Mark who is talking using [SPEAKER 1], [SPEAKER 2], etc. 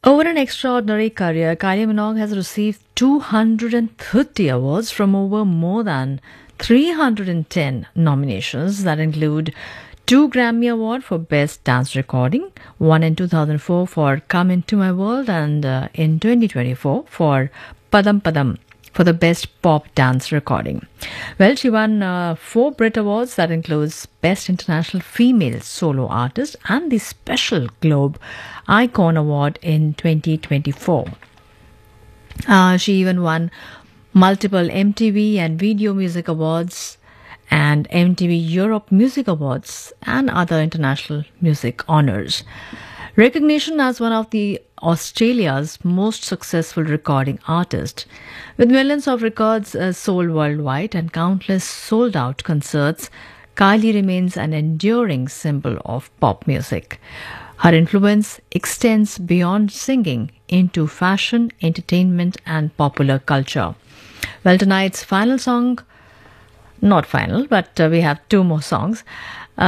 [SPEAKER 1] Over an extraordinary career, Kylie Minogue has received 230 awards from more than 310 nominations that include 2 Grammy Award for Best Dance Recording, one in 2004 for Come Into My World, and in 2024 for Padam Padam for the Best Pop Dance Recording. Well, she won 4 Brit Awards that includes Best International Female Solo Artist and the Special Globe Icon Award in 2024. She even won multiple MTV and Video Music Awards and MTV Europe Music Awards and other international music honors. Recognition as one of the Australia's most successful recording artists. With millions of records sold worldwide and countless sold-out concerts, Kylie remains an enduring symbol of pop music. Her influence extends beyond singing into fashion, entertainment, and popular culture. Well, tonight's final song, not final, but we have 2 more songs.